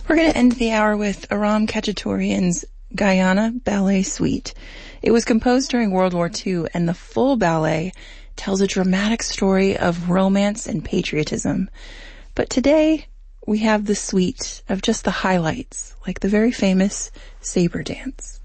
We're going to end the hour with Aram Khachaturian's Guyana Ballet Suite. It was composed during World War II, and the full ballet tells a dramatic story of romance and patriotism. But today, we have the suite of just the highlights, like the very famous saber dance.